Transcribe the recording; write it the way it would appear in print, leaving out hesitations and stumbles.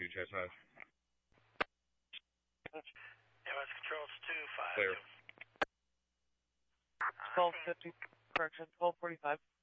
Chestnut. MS Control, it's 252. Clear. 1250, correction, 1245.